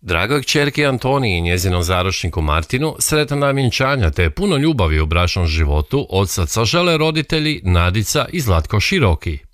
Dragoj kćerki Antoniji i njezinom zaročniku Martinu sretna vjenčanja te puno ljubavi u bračnom životu od srca žele roditelji Nadica i Zlatko Široki.